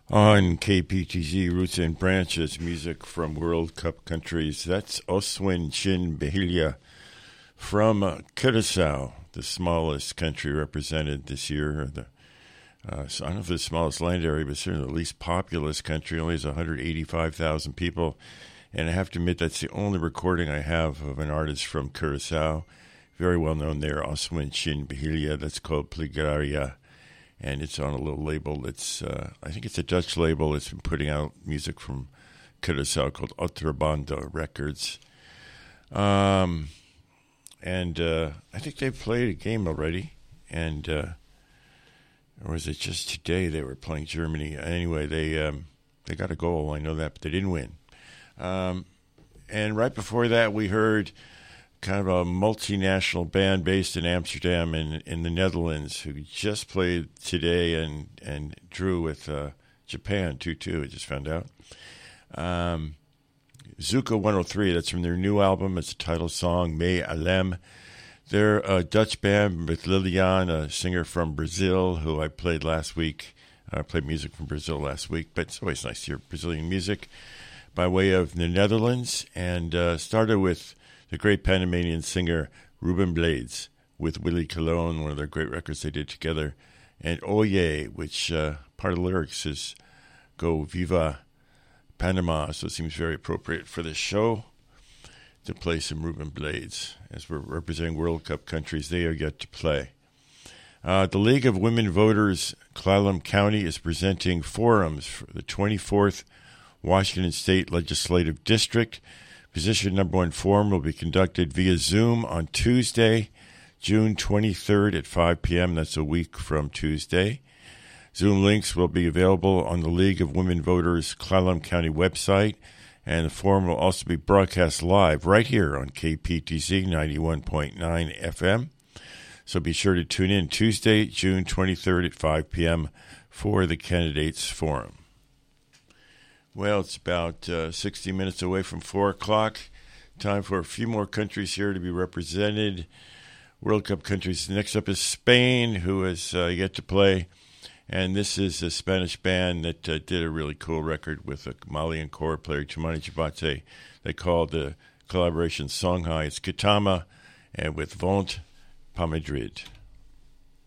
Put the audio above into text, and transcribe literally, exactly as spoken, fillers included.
On K P T Z, Roots and Branches, music from World Cup countries. That's Oswin Chin Behilia from uh, Curaçao, the smallest country represented this year. The, uh, so I don't know if the smallest land area, but certainly the least populous country. Only has one hundred eighty-five thousand people. And I have to admit, that's the only recording I have of an artist from Curaçao. Very well known there, Oswin Chin Behilia. That's called Plegaria. And it's on a little label that's, uh, I think it's a Dutch label. It's been putting out music from Curaçao called Otrabanda Records. Um, and uh, I think they've played a game already. And, uh, or was it just today they were playing Germany? Anyway, they um, they got a goal, I know that, but they didn't win. Um, and right before that, we heard kind of a multinational band based in Amsterdam in, in the Netherlands who just played today and, and drew with uh, Japan two two, I just found out. Um, Zuka one oh three, that's from their new album. It's the title song, Me Alem. They're a Dutch band with Lilian, a singer from Brazil who I played last week. I played music from Brazil last week, but it's always nice to hear Brazilian music by way of the Netherlands. And uh, started with the great Panamanian singer Ruben Blades with Willie Colon, one of their great records they did together, and Oye, which uh, part of the lyrics is Go Viva Panama, so it seems very appropriate for this show to play some Ruben Blades. As we're representing World Cup countries, they are yet to play. Uh, the League of Women Voters, Clallam County, is presenting forums for the twenty-fourth Washington State Legislative District. Position number one forum will be conducted via Zoom on Tuesday, June twenty-third at five p.m. That's a week from Tuesday. Zoom links will be available on the League of Women Voters Clallam County website, and the forum will also be broadcast live right here on K P T Z ninety-one point nine F M. So be sure to tune in Tuesday, June twenty-third at five p.m. for the Candidates Forum. Well, it's about uh, sixty minutes away from four o'clock. Time for a few more countries here to be represented. World Cup countries. Next up is Spain, who has uh, yet to play. And this is a Spanish band that uh, did a really cool record with a Malian core player, Tumani Jabate. They called the collaboration Songhai. It's Kitama and with Vont Pa Madrid.